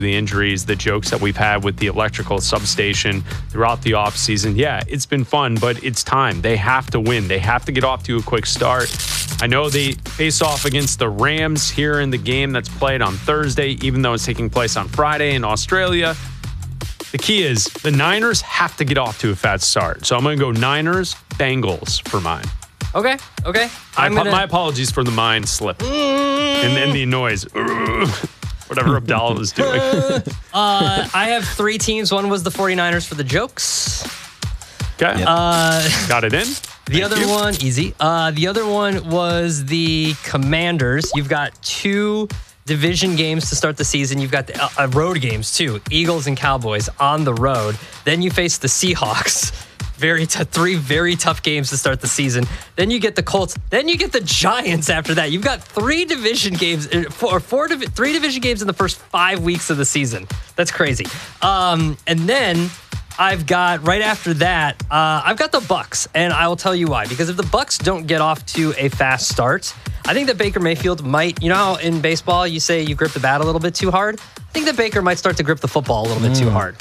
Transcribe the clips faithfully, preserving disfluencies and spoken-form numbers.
the injuries, the jokes that we've had with the electrical substation throughout the offseason. Yeah, it's been fun, but it's time. They have to win. They have to get off to a quick start. I know they face off against the Rams here in the game that's played on Thursday, even though it's taking place on Friday in Australia. The key is the Niners have to get off to a fast start. So I'm going to go Niners, Bengals for mine. Okay, okay. I'm gonna... My apologies for the mind slip mm. and, and the noise. Whatever Abdallah was doing. uh, I have three teams. One was the 49ers for the jokes. Okay. Yep. Uh, Got it in. The Thank other you. one, easy. Uh, the other one was the Commanders. You've got two division games to start the season. You've got the uh, road games too. Eagles and Cowboys on the road. Then you face the Seahawks. Very t- three very tough games to start the season. Then you get the Colts. Then you get the Giants after that. You've got three division games, four, four divi- three division games in the first five weeks of the season. That's crazy. Um, and then I've got right after that, uh, I've got the Bucks, and I will tell you why. Because if the Bucks don't get off to a fast start, I think that Baker Mayfield might. You know how in baseball you say you grip the bat a little bit too hard. I think that Baker might start to grip the football a little bit mm. too hard.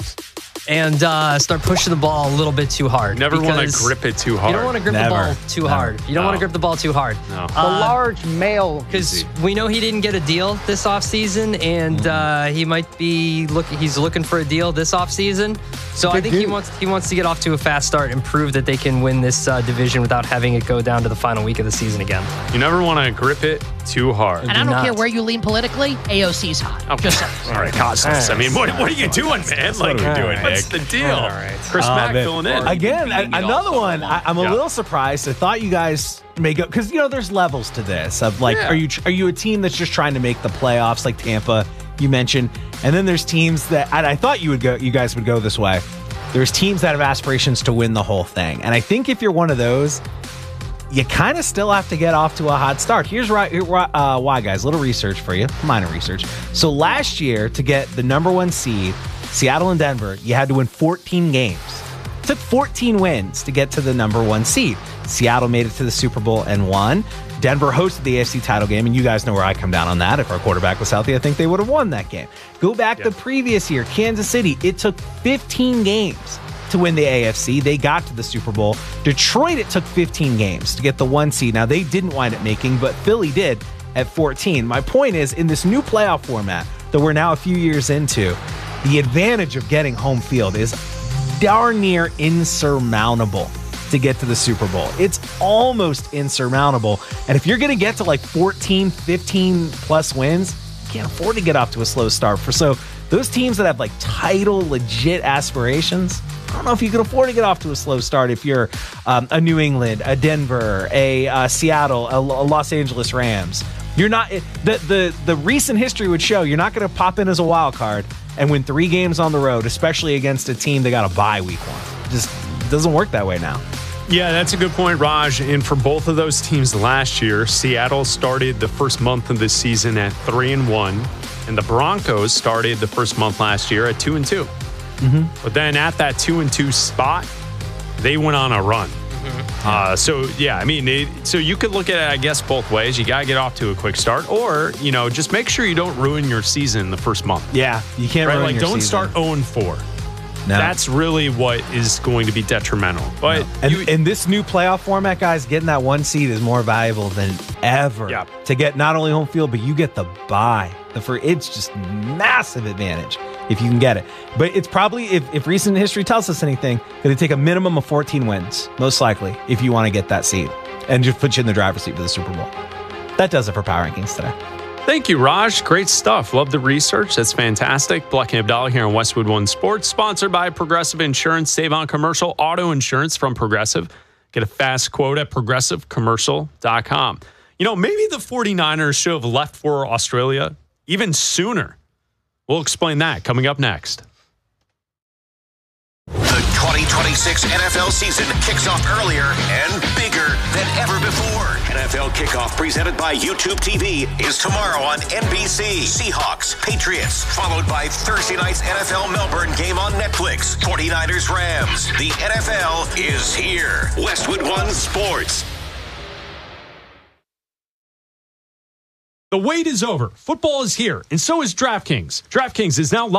And uh, start pushing the ball a little bit too hard. Never want to grip it too hard. You don't want to grip Never. the ball too Never. hard. You don't No. want to grip the ball too hard. No. The Uh, large male. Because we know he didn't get a deal this offseason, and uh, he might be looking. He's looking for a deal this offseason. So I think he wants he wants to get off to a fast start and prove that they can win this uh, division without having it go down to the final week of the season again. You never want to grip it too hard. And I don't not. care where you lean politically, A O C's hot. Oh, Just saying. all right, Cosmos. I mean, what, what are you doing, man? Like, what are we doing, what's the Nick? deal? All right. Chris Uh, Mack man. filling in. Again, a- another one. I, I'm a Yeah. little surprised. I thought you guys may go because you know there's levels to this. Of like, Yeah. are you tr- are you a team that's just trying to make the playoffs, like Tampa you mentioned, and then there's teams that and I thought you would go. You guys would go this way. There's teams that have aspirations to win the whole thing, and I think if you're one of those, you kind of still have to get off to a hot start. Here's right, here, uh, why, guys. A little research for you, minor research. So last year, to get the number one seed, Seattle and Denver, you had to win fourteen games. It took fourteen wins to get to the number one seed. Seattle made it to the Super Bowl and won. Denver hosted the A F C title game, and you guys know where I come down on that. If our quarterback was healthy, I think they would have won that game. Go back Yeah. the previous year, Kansas City, it took fifteen games to win the A F C. They got to the Super Bowl. Detroit, it took fifteen games to get the one seed. Now, they didn't wind up making, but Philly did at fourteen. My point is, in this new playoff format that we're now a few years into, the advantage of getting home field is darn near insurmountable to get to the Super Bowl. It's almost insurmountable. And if you're going to get to like fourteen, fifteen plus wins, you can't afford to get off to a slow start. For so those teams that have like title legit aspirations, I don't know if you can afford to get off to a slow start if you're um, a New England, a Denver, a uh, Seattle, a, a Los Angeles Rams. You're not the the the recent history would show you're not going to pop in as a wild card and win three games on the road, especially against a team that got a bye week one. It just doesn't work that way now. Yeah, that's a good point, Raj. And for both of those teams last year, Seattle started the first month of the season at three and one, and the Broncos started the first month last year at two and two. Mm-hmm. But then at that two and two spot, they went on a run. Mm-hmm. Uh, so yeah, I mean, it, so you could look at it, I guess, both ways. You gotta get off to a quick start, or you know, just make sure you don't ruin your season the first month. Yeah, you can't right? ruin Like, your don't season. start oh and four. No. That's really what is going to be detrimental. But No. And you, in this new playoff format, guys, getting that one seed is more valuable than ever. Yeah. To get not only home field, but you get the bye. The for it's just massive advantage if you can get it. But it's probably, if, if recent history tells us anything, going to take a minimum of fourteen wins, most likely, if you want to get that seed and just put you in the driver's seat for the Super Bowl. That does it for Power Rankings today. Thank you, Raj. Great stuff. Love the research. That's fantastic. Black and Abdallah here on Westwood One Sports, sponsored by Progressive Insurance. Save on commercial auto insurance from Progressive. Get a fast quote at progressive commercial dot com. You know, maybe the 49ers should have left for Australia even sooner. We'll explain that coming up next. The twenty twenty-six N F L season kicks off earlier and bigger than ever before. N F L Kickoff, presented by YouTube T V, is tomorrow on N B C. Seahawks, Patriots, followed by Thursday night's N F L Melbourne game on Netflix. 49ers, Rams. The N F L is here. Westwood One Sports. The wait is over. Football is here, and so is DraftKings. DraftKings is now